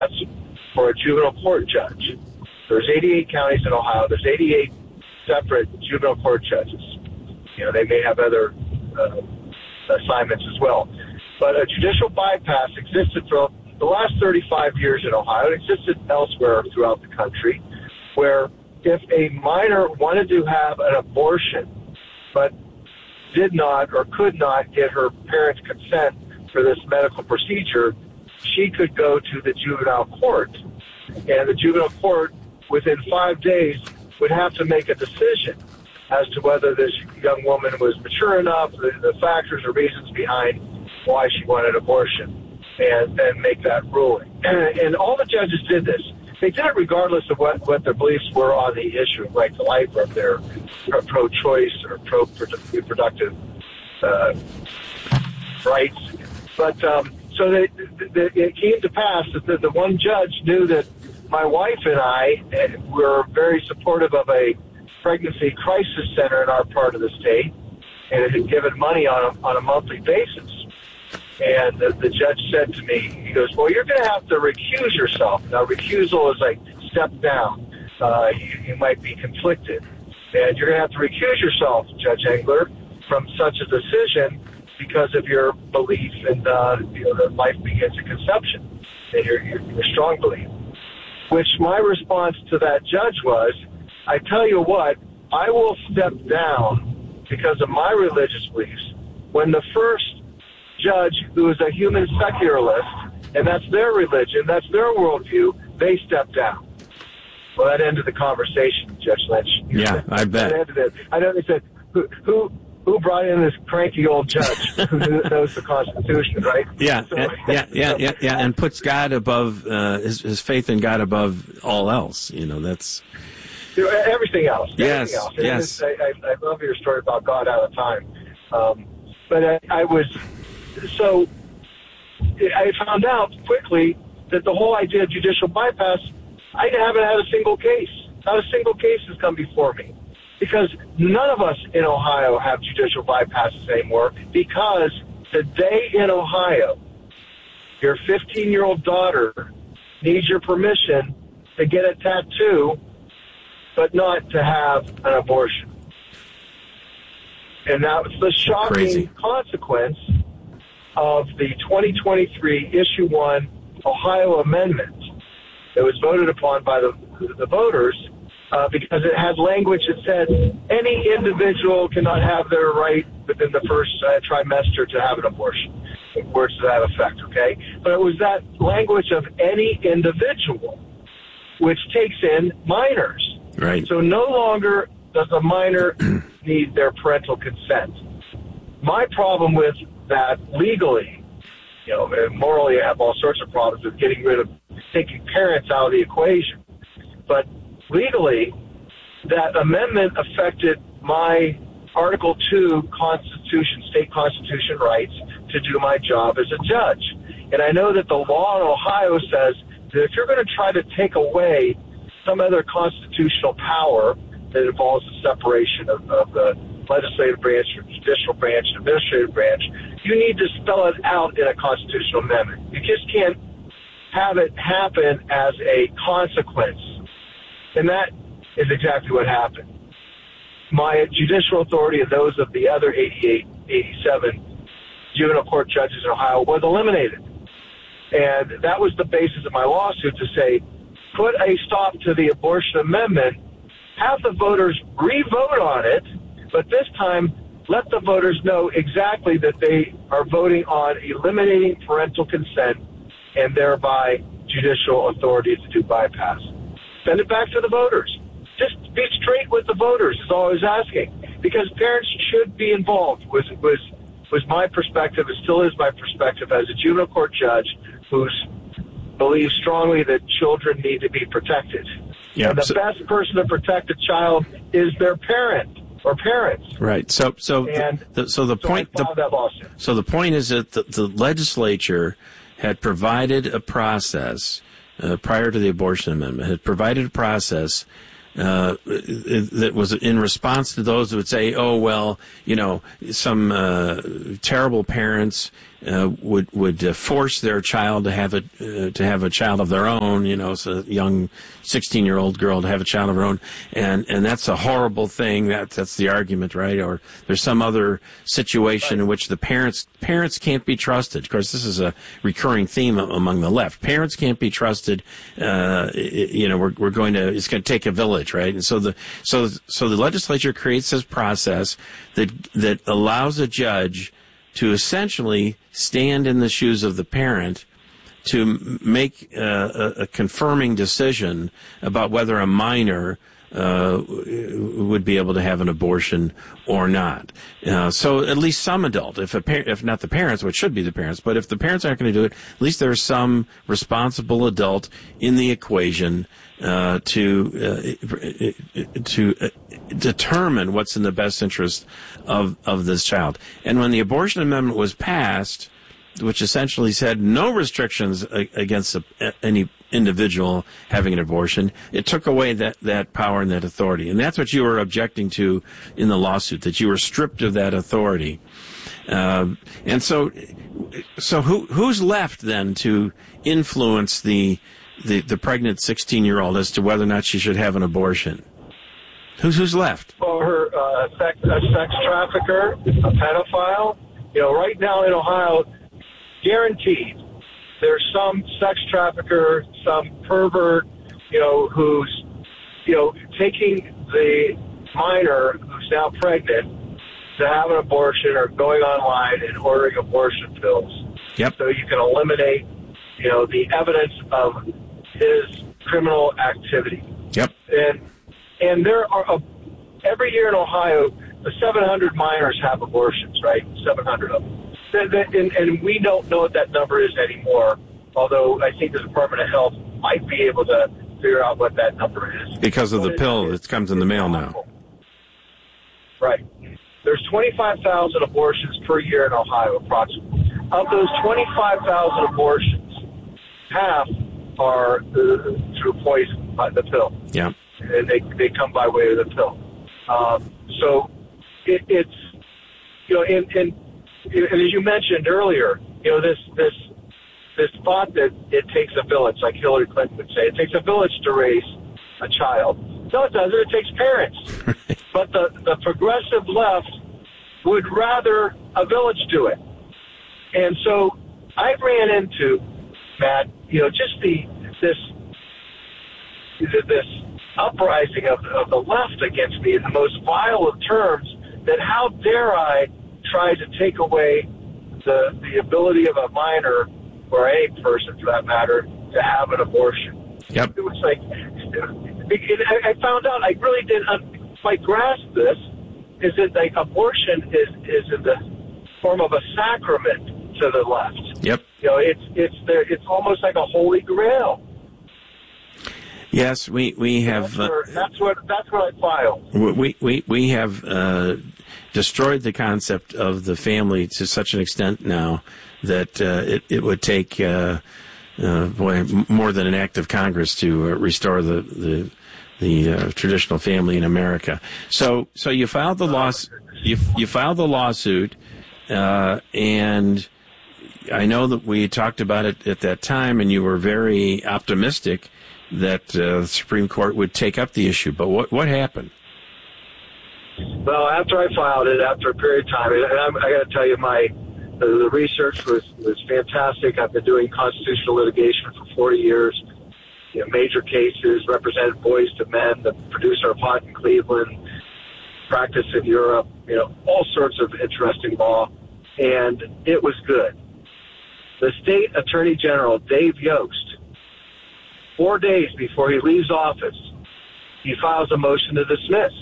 for a juvenile court judge. There's 88 counties in Ohio. There's 88 separate juvenile court judges. They may have other assignments as well. But a judicial bypass existed for the last 35 years in Ohio. It existed elsewhere throughout the country, where if a minor wanted to have an abortion but did not or could not get her parents' consent for this medical procedure, she could go to the juvenile court. And the juvenile court, within 5 days, would have to make a decision as to whether this young woman was mature enough, the factors or reasons behind why she wanted abortion, and then make that ruling. And all the judges did this. They did it regardless of what their beliefs were on the issue of right to life, or if they're pro-choice or pro-reproductive rights. But so it came to pass that the one judge knew that my wife and I were very supportive of a pregnancy crisis center in our part of the state, and it had given money on a monthly basis. And the judge said to me, he goes, well, you're going to have to recuse yourself. Now, recusal is like step down. You might be conflicted. And you're going to have to recuse yourself, Judge Engler, from such a decision because of your belief in that life begins at conception, and your strong belief. Which my response to that judge was, I tell you what, I will step down because of my religious beliefs when the first judge, who is a human secularist, and that's their religion, that's their worldview, they step down. Well, that ended the conversation, Judge Lynch. Yeah, I bet. That ended it. I know they said, who brought in this cranky old judge who knows the Constitution, right? Yeah, So, and puts God above, his faith in God above all else. That's... Everything else. Yes, everything else. yes. I love your story about God out of time. But I found out quickly that the whole idea of judicial bypass, I haven't had a single case. Not a single case has come before me. Because none of us in Ohio have judicial bypasses anymore, because today in Ohio, your 15-year-old daughter needs your permission to get a tattoo, but not to have an abortion. And now it's the shocking consequence of the 2023 Issue 1 Ohio Amendment that was voted upon by the voters because it had language that said any individual cannot have their right within the first trimester to have an abortion. Words to that effect, okay? But it was that language of any individual, which takes in minors. Right. So no longer does a minor need their parental consent. My problem with that legally, and morally I have all sorts of problems with taking parents out of the equation. But legally, that amendment affected my Article 2 state constitution rights to do my job as a judge. And I know that the law in Ohio says that if you're going to try to take away some other constitutional power that involves the separation of the legislative branch from judicial branch and administrative branch, you need to spell it out in a constitutional amendment. You just can't have it happen as a consequence. And that is exactly what happened. My judicial authority and those of the other 87 juvenile court judges in Ohio was eliminated. And that was the basis of my lawsuit, to say, put a stop to the abortion amendment, have the voters re-vote on it, but this time let the voters know exactly that they are voting on eliminating parental consent and thereby judicial authority to do bypass. Send it back to the voters. Just be straight with the voters is all I was asking, because parents should be involved, was my perspective. It still is my perspective as a juvenile court judge who believes strongly that children need to be protected. Yeah, and the best person to protect a child is their parent or parents. Right. So the point is that the legislature had provided a process prior to the abortion amendment, had provided a process that was in response to those who would say, oh, well, some terrible parents would force their child to have a child of their own. You know, so a young 16-year-old girl to have a child of her own, and that's a horrible thing. That's the argument, right? Or there's some other situation in which the parents can't be trusted. Of course, this is a recurring theme among the left. Parents can't be trusted. It's going to take a village, right? And so the legislature creates this process that allows a judge to essentially stand in the shoes of the parent to make a confirming decision about whether a minor would be able to have an abortion or not. So at least some adult, if not the parents, which should be the parents, but if the parents aren't going to do it, at least there's some responsible adult in the equation to determine what's in the best interest of this child. And when the abortion amendment was passed, which essentially said no restrictions against any individual having an abortion, it took away that power and that authority. And that's what you were objecting to in the lawsuit, that you were stripped of that authority. And so who's left then to influence the pregnant 16-year-old as to whether or not she should have an abortion? Who's left? Well, a sex trafficker, a pedophile. You know, right now in Ohio, guaranteed, there's some sex trafficker, some pervert, who's, taking the minor who's now pregnant to have an abortion or going online and ordering abortion pills. Yep. So you can eliminate, the evidence of his criminal activity. Yep. And there are, every year in Ohio, 700 minors have abortions, right? 700 of them. And we don't know what that number is anymore, although I think the Department of Health might be able to figure out what that number is. Because of the pill that comes in the mail now. Right. There's 25,000 abortions per year in Ohio, approximately. Of those 25,000 abortions, half are through poison, by the pill. Yeah. And they come by way of the pill. So it's, and as you mentioned earlier, this thought that it takes a village, like Hillary Clinton would say, it takes a village to raise a child. No, it doesn't. It takes parents. But the progressive left would rather a village do it. And so I ran into, Matt, just this uprising of the left against me in the most vile of terms, that how dare I try to take away the ability of a minor, or any person for that matter, to have an abortion. Yep. It was like, I found out, I really didn't quite grasp this, is that like abortion is in the form of a sacrament to the left. Yep. It's almost like a holy grail. Yes, we have. That's what I filed. We have destroyed the concept of the family to such an extent now that it would take more than an act of Congress to restore the traditional family in America. So you filed the you filed the lawsuit, and I know that we talked about it at that time, and you were very optimistic that the Supreme Court would take up the issue. But what happened? Well, after I filed it, after a period of time, and I got to tell you, the research was fantastic. I've been doing constitutional litigation for 40 years. Major cases, represented Boys to Men, the producer of Hot in Cleveland, practice in Europe, all sorts of interesting law, and it was good. The state attorney general, Dave Yost, 4 days before he leaves office, he files a motion to dismiss.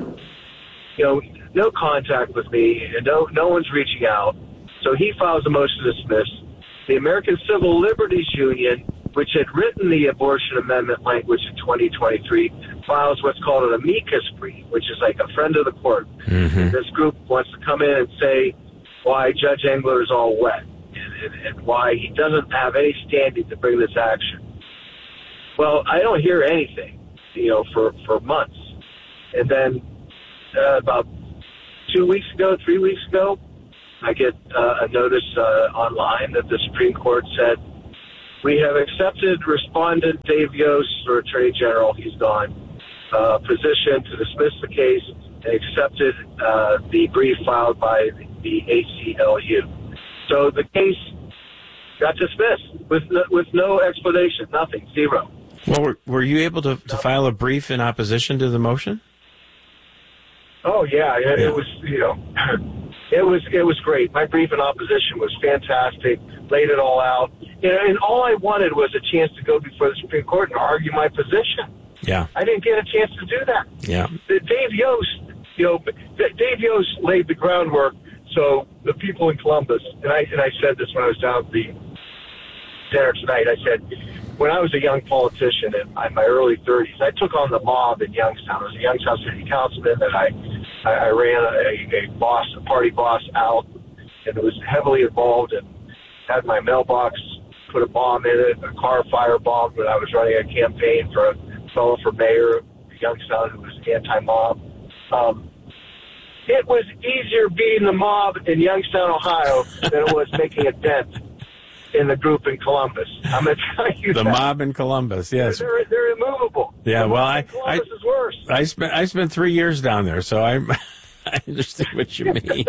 No contact with me, and no one's reaching out. So he files a motion to dismiss. The American Civil Liberties Union, which had written the abortion amendment language in 2023, files what's called an amicus brief, which is like a friend of the court. Mm-hmm. This group wants to come in and say why Judge Engler is all wet and why he doesn't have any standing to bring this action. Well, I don't hear anything, for months. And then about 3 weeks ago, I get a notice online that the Supreme Court said, we have accepted Respondent Dave Yost, or Attorney General, he's gone, position to dismiss the case and accepted the brief filed by the ACLU. So the case got dismissed with no explanation, nothing, zero. Well, were you able to file a brief in opposition to the motion? Oh, yeah. It was, it was great. My brief in opposition was fantastic, laid it all out. And all I wanted was a chance to go before the Supreme Court and argue my position. Yeah. I didn't get a chance to do that. Yeah. Dave Yost laid the groundwork so the people in Columbus, and I said this when I was down at the dinner tonight, I said, when I was a young politician in my early 30s, I took on the mob in Youngstown. I was a Youngstown city councilman, and I ran a party boss out, and was heavily involved and had my mailbox, put a bomb in it, a car firebombed when I was running a campaign for a fellow for mayor of Youngstown who was anti-mob. It was easier being the mob in Youngstown, Ohio, than it was making a dent in the group in Columbus. I'm going to tell you the mob in Columbus, yes. They're immovable. Yeah, Columbus is worse. I spent 3 years down there, so I understand what you mean.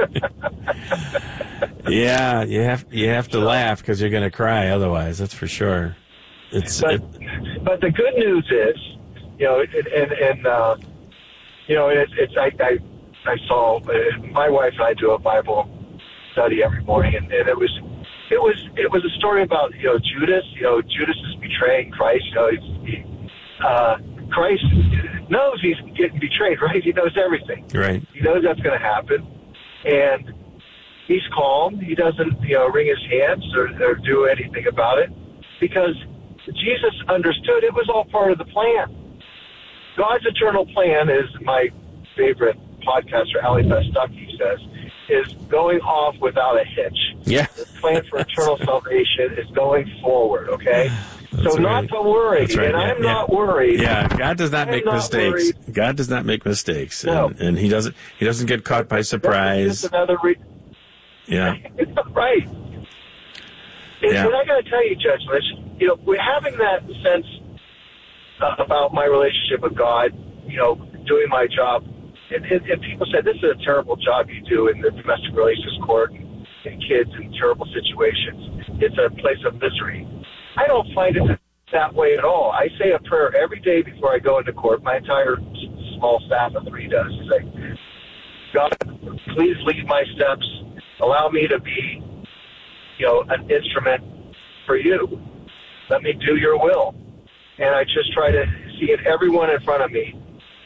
Yeah, you have to laugh because you're going to cry otherwise. That's for sure. But the good news is, I saw my wife and I do a Bible study every morning, and it was a story about Judas. Judas is betraying Christ. Christ knows he's getting betrayed, right? He knows everything. Right. He knows that's going to happen, and he's calm. He doesn't wring his hands or do anything about it because Jesus understood it was all part of the plan. God's eternal plan, is my favorite podcaster, Ali Festucky says, is going off without a hitch. Yeah. The plan for eternal salvation is going forward, okay? That's so not to worry, That's right. and I'm not worried. Yeah, God does not make mistakes. Worried. God does not make mistakes, no. and He doesn't get caught by surprise. Just another yeah. Right. And I got to tell you, Judge Lynch, we're having that sense about my relationship with God, doing my job. And people said, this is a terrible job you do in the domestic relations court and kids in terrible situations. It's a place of misery. I don't find it that way at all. I say a prayer every day before I go into court. My entire small staff of 3 does. Say, God, please lead my steps. Allow me to be, an instrument for you. Let me do your will. And I just try to see in everyone in front of me,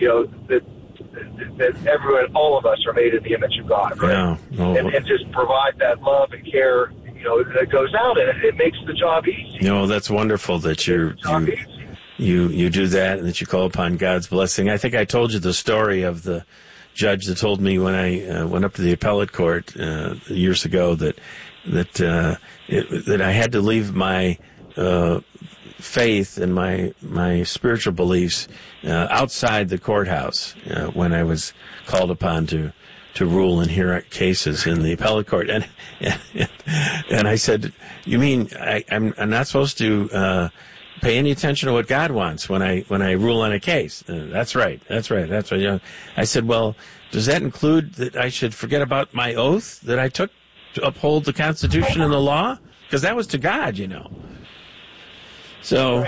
that everyone, all of us are made in the image of God, right? Yeah. And just provide that love and care, that goes out, and it makes the job easy. That's wonderful that you do that and that you call upon God's blessing. I think I told you the story of the judge that told me when I went up to the appellate court years ago that I had to leave my faith and my spiritual beliefs outside the courthouse when I was called upon to rule and hear cases in the appellate court, and I said, "You mean I'm not supposed to pay any attention to what God wants when I rule on a case?" That's right. I said, "Well, does that include that I should forget about my oath that I took to uphold the Constitution and the law? Because that was to God, So,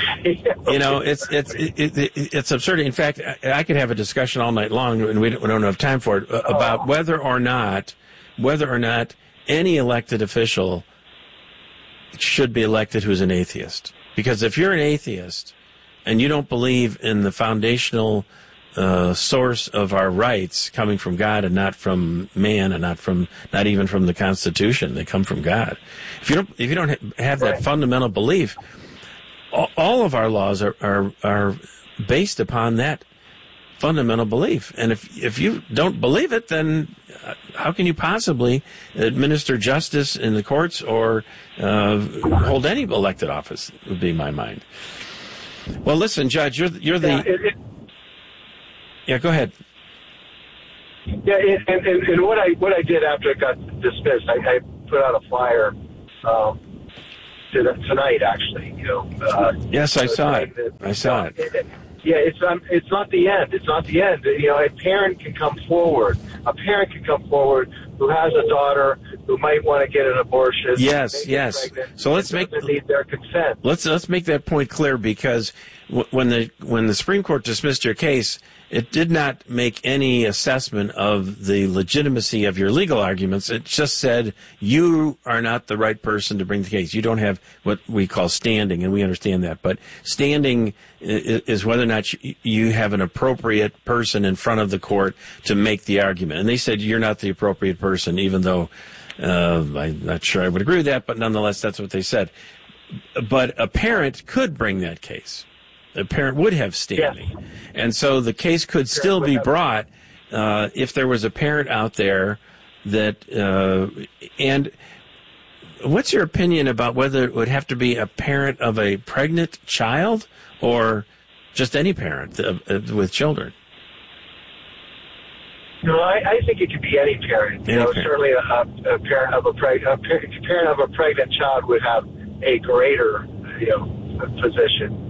it's absurd. In fact, I could have a discussion all night long, and we don't have time for it, about whether or not any elected official should be elected who's an atheist. Because if you're an atheist and you don't believe in the foundational source of our rights coming from God and not from man, and not even from the Constitution, they come from God. If you don't have that fundamental belief, all of our laws are based upon that fundamental belief. And if you don't believe it, then how can you possibly administer justice in the courts or hold any elected office, would be my mind. Well, listen, Judge, you're the... Yeah, go ahead. Yeah, and what I did after I got dismissed. I put out a flyer tonight, actually. Yes, I saw it. I saw it. Yeah, it's not the end. It's not the end. A parent can come forward. A parent can come forward who has a daughter who might want to get an abortion. Yes. So let's need their consent. Let's make that point clear, because when the Supreme Court dismissed your case, it did not make any assessment of the legitimacy of your legal arguments. It just said you are not the right person to bring the case. You don't have what we call standing, and we understand that. But standing is whether or not you have an appropriate person in front of the court to make the argument. And they said you're not the appropriate person, even though I'm not sure I would agree with that, but nonetheless, that's what they said. But a parent could bring that case. A parent would have standing. Yes. And so the case could still be brought if there was a parent out there that... and what's your opinion about whether it would have to be a parent of a pregnant child or just any parent with children? No, I think it could be any parent. Certainly a parent of a pregnant child would have a greater position.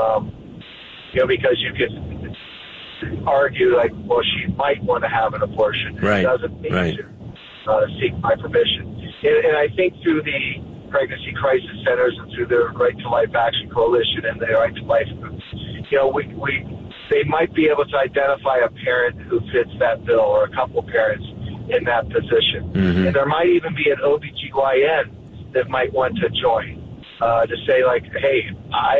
Because you could argue she might want to have an abortion. Right. It doesn't need to seek my permission. And I think through the pregnancy crisis centers and through the Right to Life Action Coalition and the Right to Life groups, they might be able to identify a parent who fits that bill or a couple parents in that position. Mm-hmm. And there might even be an OBGYN that might want to join to say, hey,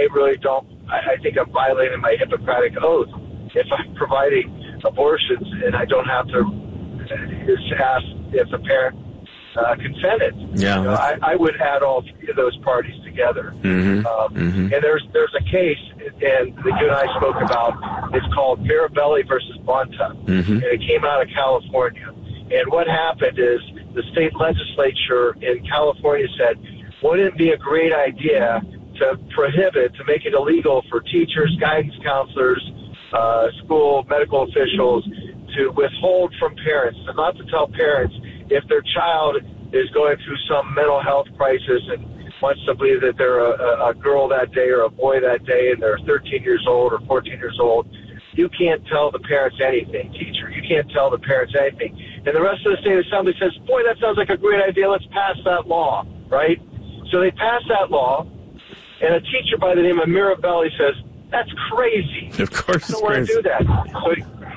I think I'm violating my Hippocratic oath if I'm providing abortions and I don't have to ask if the parent consented. Yeah, I would add all three of those parties together. Mm-hmm. And there's a case, and that you and I spoke about. It's called Mirabelli versus Bonta, mm-hmm. and it came out of California. And what happened is the state legislature in California said, wouldn't it be a great idea to make it illegal for teachers, guidance counselors, school medical officials to withhold from parents, and not to tell parents if their child is going through some mental health crisis and wants to believe that they're a girl that day or a boy that day and they're 13 years old or 14 years old. You can't tell the parents anything, teacher. You can't tell the parents anything. And the rest of the state assembly says, boy, that sounds like a great idea. Let's pass that law, right? So they pass that law. And a teacher by the name of Mirabelli says, that's crazy. Of course I don't want to do that. So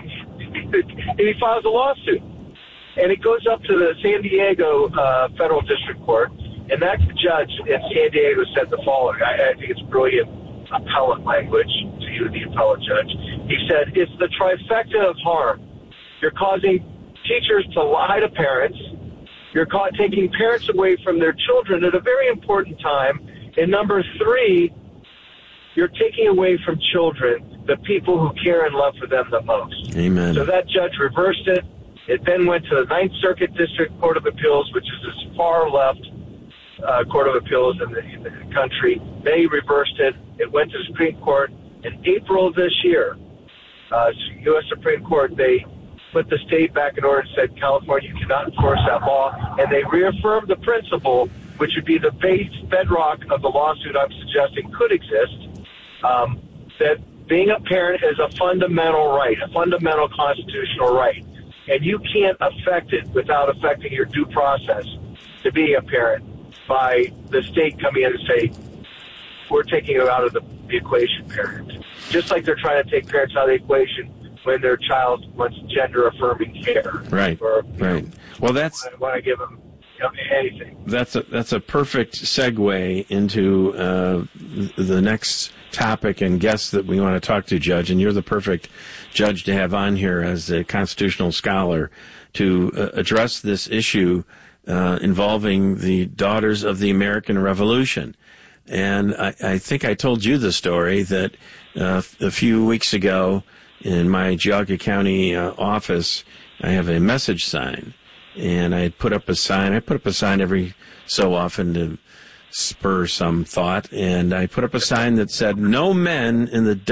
he files a lawsuit. And it goes up to the San Diego Federal District Court. And that judge in San Diego said the following. I think it's brilliant appellate language to you, the appellate judge. He said, it's the trifecta of harm. You're causing teachers to lie to parents. You're taking parents away from their children at a very important time. And number three, you're taking away from children the people who care and love for them the most. Amen. So that judge reversed it. It then went to the Ninth Circuit District Court of Appeals, which is this far left Court of Appeals in the country. They reversed it. It went to the Supreme Court. In April of this year, U.S. Supreme Court, they put the state back in order and said, California, you cannot enforce that law. And they reaffirmed the principle, which would be the base bedrock of the lawsuit I'm suggesting could exist, that being a parent is a fundamental right, a fundamental constitutional right. And you can't affect it without affecting your due process to be a parent by the state coming in and say, we're taking you out of the equation, parent. Just like they're trying to take parents out of the equation when their child wants gender-affirming care. Right, right. Well, that's... I want to give them anything. That's a perfect segue into the next topic and guest that we want to talk to, Judge, and you're the perfect judge to have on here as a constitutional scholar to address this issue involving the Daughters of the American Revolution. And I think I told you the story that a few weeks ago in my Geauga County office, I have a message sign. And I had put up a sign. I put up a sign every so often to spur some thought. And I put up a sign that said, no men in the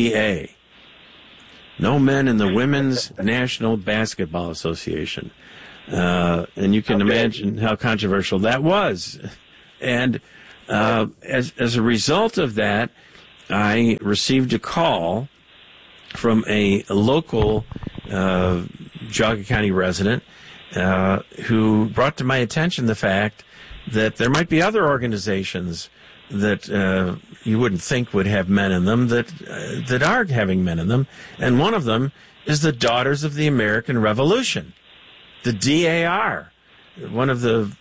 WNBA. No men in the Women's National Basketball Association. And you can imagine how controversial that was. And as a result of that, I received a call from a local Geauga County resident who brought to my attention the fact that there might be other organizations that you wouldn't think would have men in them that are having men in them. And one of them is the Daughters of the American Revolution, the DAR, one of the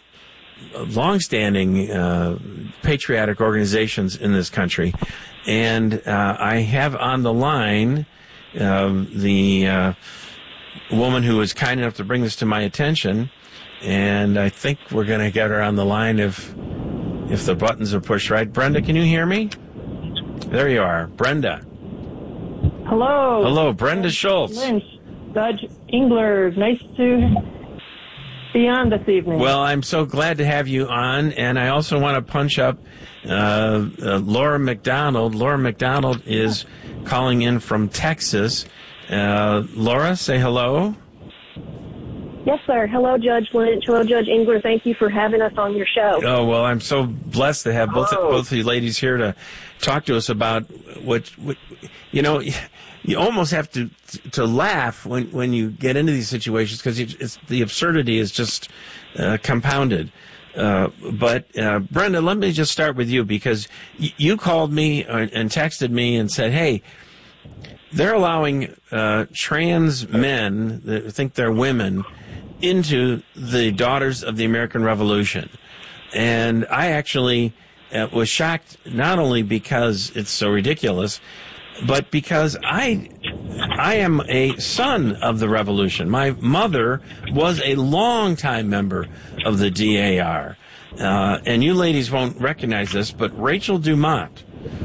longstanding patriotic organizations in this country. And I have on the line the woman who was kind enough to bring this to my attention, and I think we're going to get her on the line if the buttons are pushed right. Brenda, can you hear me? There you are. Brenda. Hello. Hello, Brenda Schultz. Lynch, Judge Engler, nice to be on this evening. Well, I'm so glad to have you on, and I also want to punch up Laura McDonald. Laura McDonald is calling in from Texas. Laura, say hello. Yes, sir. Hello, Judge Lynch. Hello, Judge Engler. Thank you for having us on your show. Oh, well, I'm so blessed to have both of you ladies here to talk to us about what you know. You almost have to laugh when you get into these situations because the absurdity is just compounded. But Brenda, let me just start with you because you called me and texted me and said, "Hey, they're allowing trans men that think they're women into the Daughters of the American Revolution." And I actually was shocked not only because it's so ridiculous, but because I am a son of the revolution. My mother was a longtime member of the DAR. And you ladies won't recognize this, but Rachel Dumont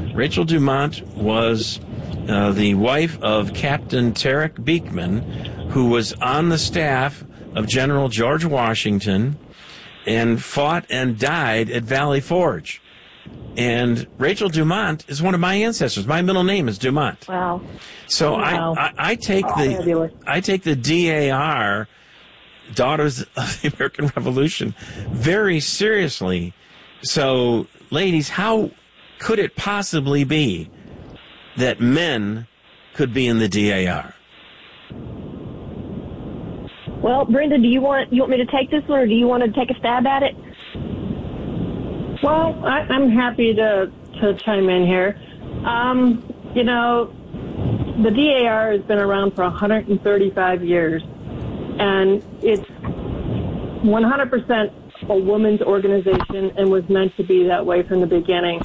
was the wife of Captain Tarek Beekman, who was on the staff of General George Washington and fought and died at Valley Forge. And Rachel Dumont is one of my ancestors. My middle name is Dumont. Wow. So wow. I take the DAR, Daughters of the American Revolution, very seriously. So, ladies, how could it possibly be that men could be in the DAR? Well, Brenda, do you want me to take this one, or do you want to take a stab at it? Well, I'm happy to chime in here. You know, the DAR has been around for 135 years, and it's 100% a women's organization and was meant to be that way from the beginning.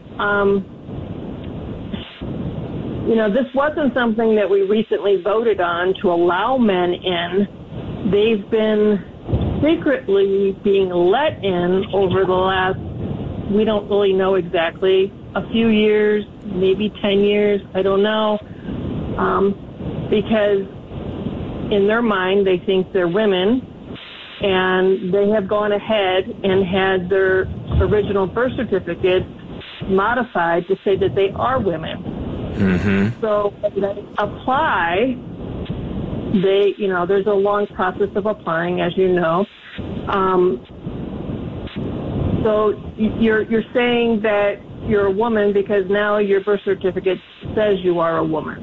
You know, this wasn't something that we recently voted on to allow men in. They've been secretly being let in over the last, we don't really know exactly, a few years, maybe 10 years, I don't know, because in their mind they think they're women, and they have gone ahead and had their original birth certificate modified to say that they are women. Mm-hmm. So when they apply, there's a long process of applying, as you know. So you're saying that you're a woman because now your birth certificate says you are a woman.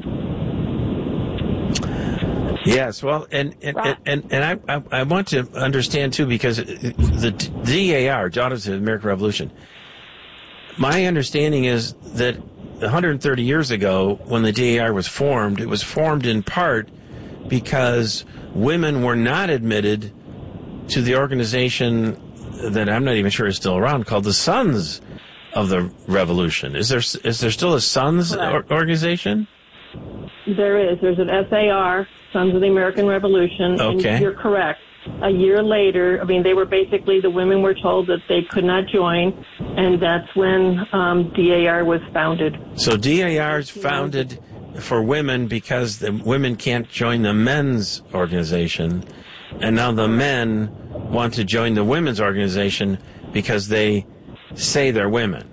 Yes, well, and I want to understand too, because the DAR, Daughters of the American Revolution, my understanding is that 130 years ago, when the DAR was formed, it was formed in part because women were not admitted to the organization that I'm not even sure is still around, called the Sons of the Revolution. Is there still a Sons organization? There is. There's an SAR, Sons of the American Revolution. Okay. And you're correct. A year later, they were basically, the women were told that they could not join, and that's when DAR was founded. So DAR is founded for women because the women can't join the men's organization, and now the men want to join the women's organization because they say they're women,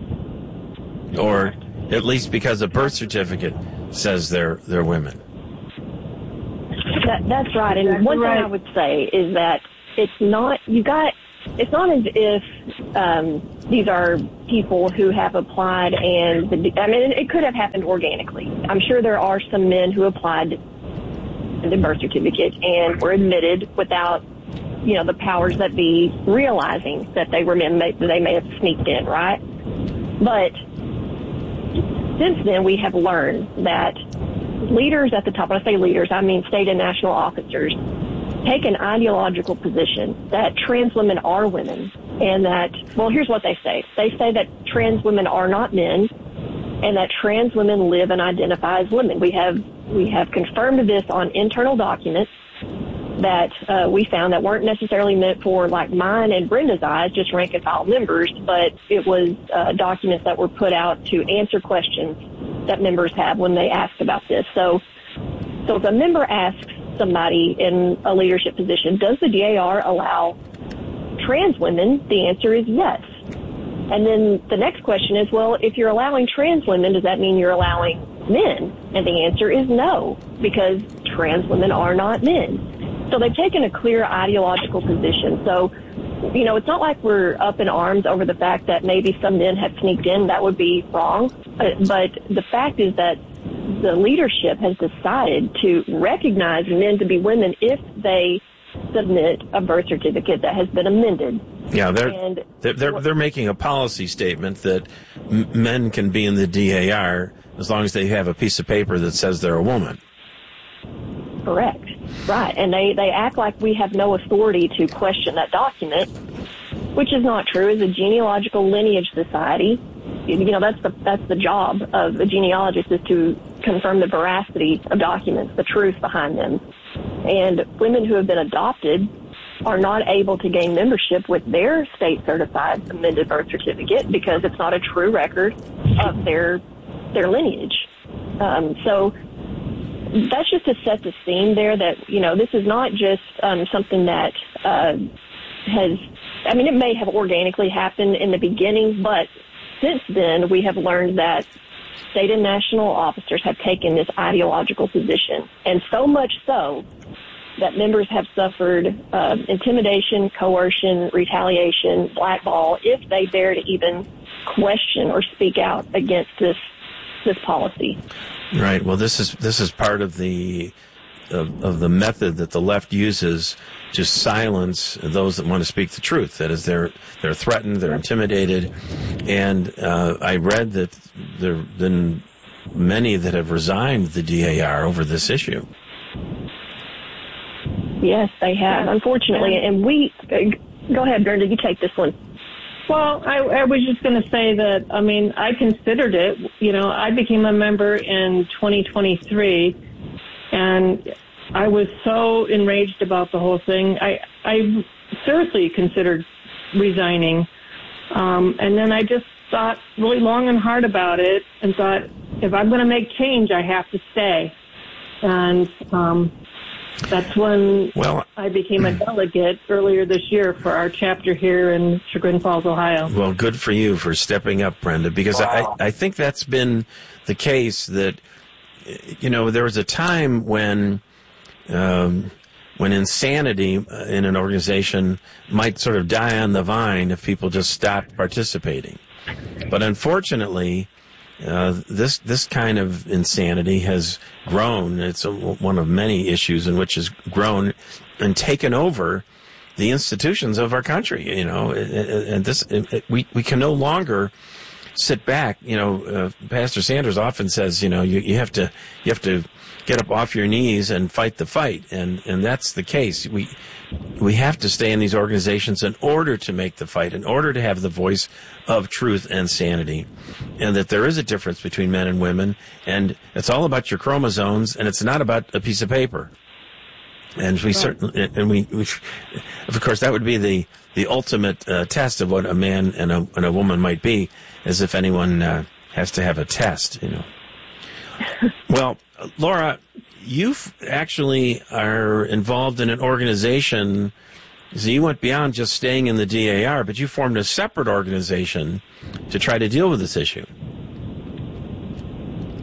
or at least because a birth certificate says they're women. That's right. And one thing I would say is that it's not as if these are people who have applied and, it could have happened organically. I'm sure there are some men who applied to the birth certificate and were admitted without, the powers that be realizing that they were men, they may have sneaked in, right? But since then, we have learned that leaders at the top, when I say leaders, I mean state and national officers, take an ideological position that trans women are women, and that, here's what they say. They say that trans women are not men, and that trans women live and identify as women. We have confirmed this on internal documents that we found that weren't necessarily meant for, like, mine and Brenda's eyes, just rank and file members, but it was documents that were put out to answer questions that members have when they ask about this. So if a member asks somebody in a leadership position, does the DAR allow trans women? The answer is yes. And then the next question is, if you're allowing trans women, does that mean you're allowing men? And the answer is no, because trans women are not men. So they've taken a clear ideological position. So, it's not like we're up in arms over the fact that maybe some men have sneaked in. That would be wrong. But the fact is that the leadership has decided to recognize men to be women if they submit a birth certificate that has been amended. Yeah, they're making a policy statement that men can be in the DAR as long as they have a piece of paper that says they're a woman. Correct. Right. And they act like we have no authority to question that document, which is not true. As a genealogical lineage society, that's the job of a genealogist, is to confirm the veracity of documents, the truth behind them. And women who have been adopted are not able to gain membership with their state-certified amended birth certificate because it's not a true record of their lineage. So that's just to set the scene there that, this is not just something that it may have organically happened in the beginning, but since then we have learned that state and national officers have taken this ideological position, and so much so that members have suffered intimidation, coercion, retaliation, blackball, if they dare to even question or speak out against this policy. Right. Well, this is part of the method that the left uses to silence those that want to speak the truth. That is, they're threatened, they're intimidated, and I read that there have been many that have resigned the DAR over this issue. Yes, they have, unfortunately. And go ahead, Brenda, you take this one. Well, I was just going to say that, I considered it. I became a member in 2023, and I was so enraged about the whole thing. I seriously considered resigning. And then I just thought really long and hard about it and thought, if I'm going to make change, I have to stay. And that's when I became a delegate earlier this year for our chapter here in Chagrin Falls, Ohio. Well, good for you for stepping up, Brenda, because I think that's been the case that, there was a time when insanity in an organization might sort of die on the vine if people just stopped participating. But unfortunately, this kind of insanity has grown. It's one of many issues in which has grown and taken over the institutions of our country. And we can no longer sit back. Pastor Sanders often says, you have to get up off your knees and fight the fight, and that's the case. We have to stay in these organizations in order to make the fight, in order to have the voice of truth and sanity, and that there is a difference between men and women, and it's all about your chromosomes, and it's not about a piece of paper. And we certainly, and we, of course, that would be the ultimate test of what a man and a woman might be, as if anyone has to have a test, Well, Laura, you actually are involved in an organization. So you went beyond just staying in the DAR, but you formed a separate organization to try to deal with this issue.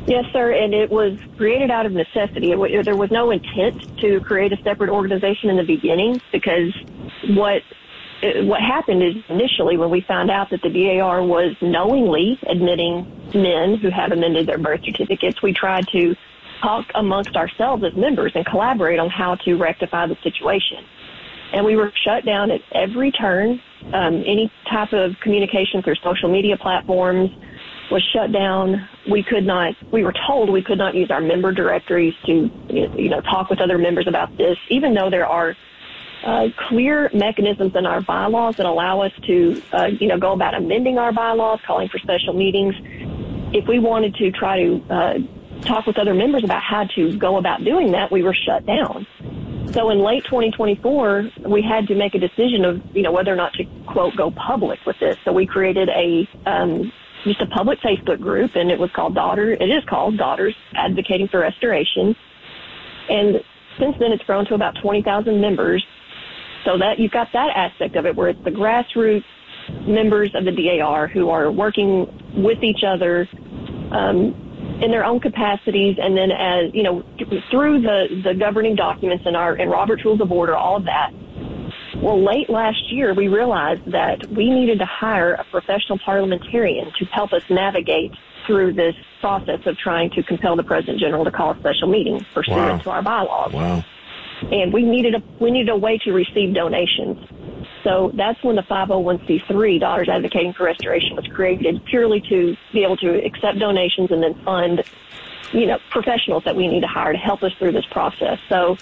Yes, sir, and it was created out of necessity. There was no intent to create a separate organization in the beginning, because what happened is initially when we found out that the DAR was knowingly admitting men who had amended their birth certificates, we tried to talk amongst ourselves as members and collaborate on how to rectify the situation. And we were shut down at every turn. Any type of communication through social media platforms was shut down. We were told we could not use our member directories to, talk with other members about this, even though there are clear mechanisms in our bylaws that allow us to, go about amending our bylaws, calling for special meetings. If we wanted to try to talk with other members about how to go about doing that, we were shut down. So in late 2024, we had to make a decision of, whether or not to, quote, go public with this. So we created just a public Facebook group, and it is called Daughters Advocating for Restoration. And since then, it's grown to about 20,000 members. So that you've got that aspect of it, where it's the grassroots members of the DAR who are working with each other, in their own capacities, and then as through the governing documents and Robert's Rules of Order, all of that. Well, late last year, we realized that we needed to hire a professional parliamentarian to help us navigate through this process of trying to compel the President General to call a special meeting pursuant to our bylaws. Wow. And we needed a way to receive donations. So that's when the 501c3, Daughters Advocating for Restoration, was created, purely to be able to accept donations and then fund, professionals that we need to hire to help us through this process. So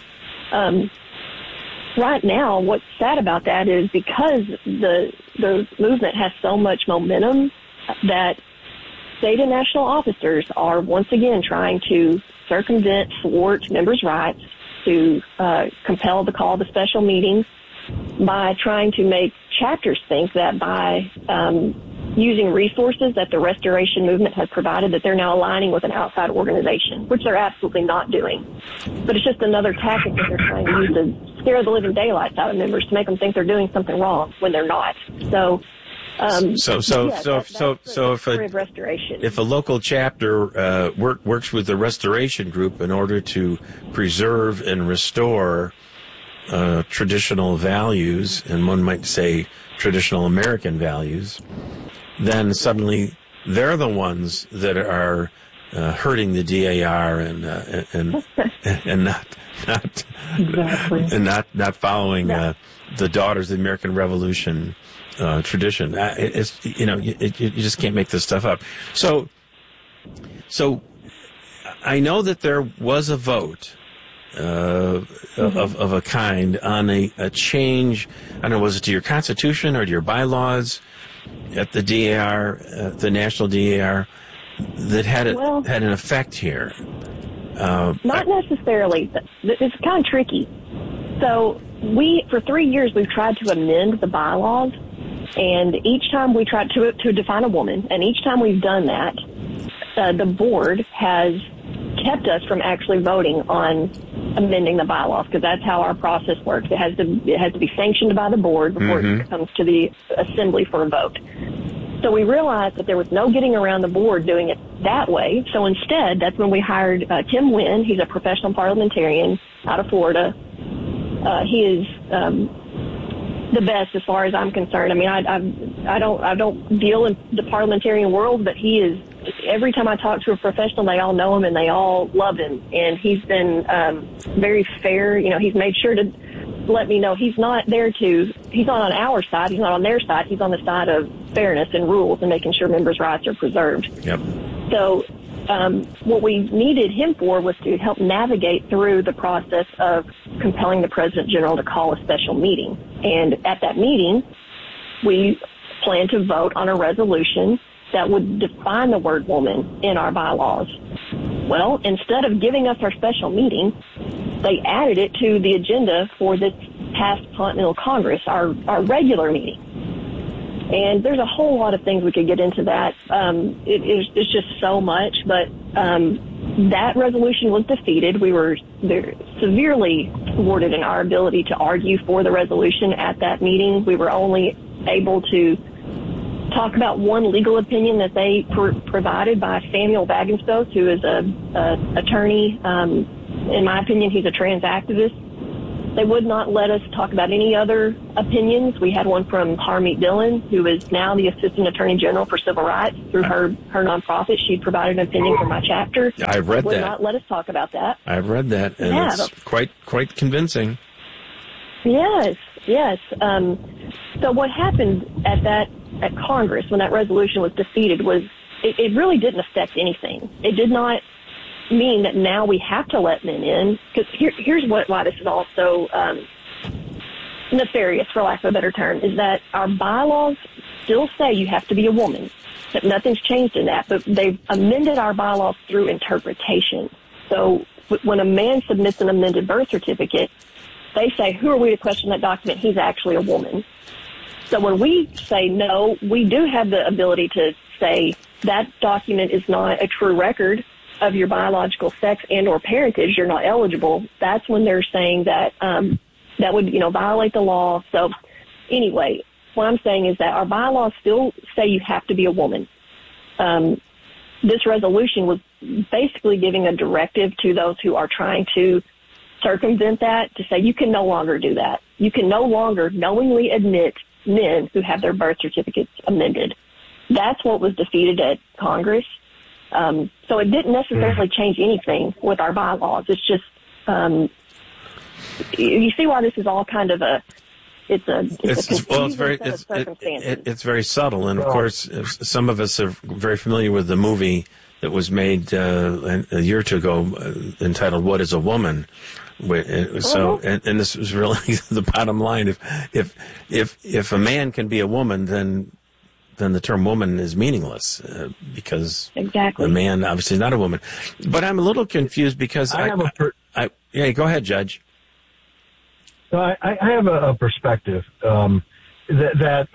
right now, what's sad about that is because the movement has so much momentum that state and national officers are once again trying to circumvent, thwart members' rights to compel the call of the special meetings by trying to make chapters think that by using resources that the restoration movement has provided, that they're now aligning with an outside organization, which they're absolutely not doing. But it's just another tactic that they're trying to use to scare the living daylights out of members to make them think they're doing something wrong when they're not. So if a local chapter works with the restoration group in order to preserve and restore traditional values, and one might say traditional American values, then suddenly they're the ones that are hurting the DAR and not following the Daughters of the American Revolution tradition. You just can't make this stuff up. So I know that there was a vote of a kind on a change. I don't know, was it to your Constitution or to your bylaws at the DAR, the National DAR, that had an effect here? Not necessarily. It's kind of tricky. So for 3 years, we've tried to amend the bylaws, and each time we tried to define a woman, and each time we've done that, the board has kept us from actually voting on amending the bylaws, because that's how our process works. It has to be sanctioned by the board before it comes to the assembly for a vote. So we realized that there was no getting around the board doing it that way. So instead, that's when we hired Tim Wynn. He's a professional parliamentarian out of Florida. He is the best as far as I'm concerned. I mean, I don't deal in the parliamentarian world, but he is. Every time I talk to a professional, they all know him and they all love him. And he's been very fair. He's made sure to let me know he's not on our side. He's not on their side. He's on the side of fairness and rules and making sure members' rights are preserved. Yep. So what we needed him for was to help navigate through the process of compelling the President General to call a special meeting. And at that meeting, we plan to vote on a resolution that would define the word woman in our bylaws. Well, instead of giving us our special meeting, they added it to the agenda for this past Continental Congress, our regular meeting. And there's a whole lot of things we could get into that. It's just so much, but that resolution was defeated. We were severely thwarted in our ability to argue for the resolution at that meeting. We were only able to talk about one legal opinion that they provided by Samuel Bagenstos, who is a attorney. In my opinion, he's a trans activist. They would not let us talk about any other opinions. We had one from Harmeet Dillon, who is now the Assistant Attorney General for Civil Rights through her nonprofit. She provided an opinion for my chapter. I've read that. Would not let us talk about that. I've read that, and it's quite convincing. Yes. So what happened at Congress when that resolution was defeated was it really didn't affect anything. It did not mean that now we have to let men in, because here's why this is all so nefarious, for lack of a better term, is that our bylaws still say you have to be a woman. That nothing's changed in that, but they've amended our bylaws through interpretation. So when a man submits an amended birth certificate, they say, who are we to question that document? He's actually a woman. So when we say no, we do have the ability to say that document is not a true record of your biological sex and or parentage. You're not eligible. That's when they're saying that that would, violate the law. So anyway, what I'm saying is that our bylaws still say you have to be a woman. This resolution was basically giving a directive to those who are trying to circumvent that, to say you can no longer do that. You can no longer knowingly admit men who have their birth certificates amended. That's what was defeated at Congress. So it didn't necessarily change anything with our bylaws. It's just, you see why this is all kind of it's very subtle. And of course, some of us are very familiar with the movie that was made a year or two ago entitled "What Is a Woman?" So, and this was really the bottom line. If a man can be a woman, then the term woman is meaningless because exactly. the man obviously is not a woman. But I'm a little confused because yeah, go ahead, Judge. So I have a perspective that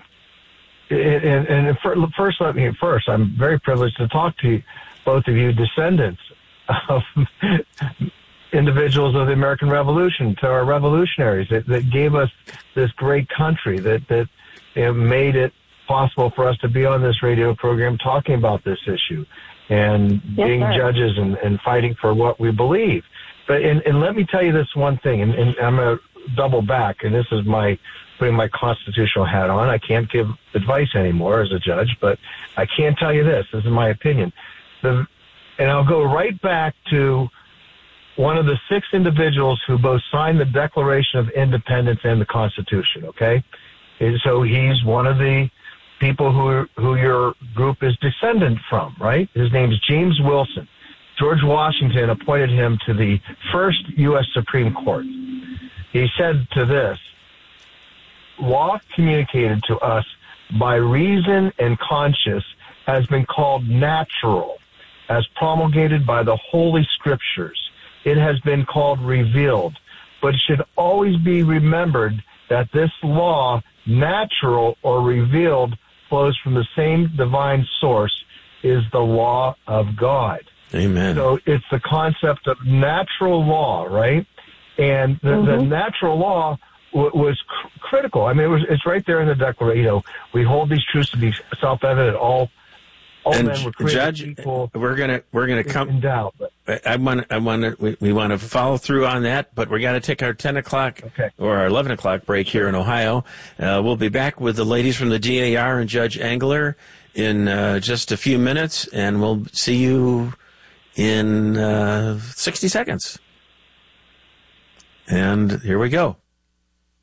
first, I'm very privileged to talk to both of you, descendants of individuals of the American Revolution, to our revolutionaries that gave us this great country, that made it possible for us to be on this radio program talking about this issue and being judges and fighting for what we believe. But and let me tell you this one thing, and I'm going to double back, and this is putting my constitutional hat on. I can't give advice anymore as a judge, but I can tell you this. This is my opinion. And I'll go right back to one of the 6 individuals who both signed the Declaration of Independence and the Constitution, okay? And so he's one of the people who your group is descendant from, right? His name is James Wilson. George Washington appointed him to the first U.S. Supreme Court. He said to this, law communicated to us by reason and conscience has been called natural, as promulgated by the Holy Scriptures. It has been called revealed, but it should always be remembered that this law, natural or revealed, flows from the same divine source, is the law of God. Amen. So it's the concept of natural law, right? And the natural law was critical. I mean, it's right there in the Declaration. We hold these truths to be self-evident. All and men were created Judge, equal. we're gonna come. In doubt, but we want to follow through on that, but we got to take our 10 o'clock or our 11 o'clock break here in Ohio. We'll be back with the ladies from the DAR and Judge Engler in just a few minutes, and we'll see you in 60 seconds. And here we go.